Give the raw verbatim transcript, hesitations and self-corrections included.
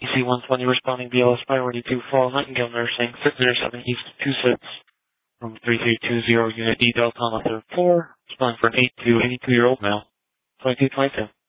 E C one twenty responding B L S priority to Fall Nightingale Nursing, Circular seven East two six from three three two zero Unit E Delta on the third floor, responding for an eight to eighty-two-year-old male, twenty-two twenty-two.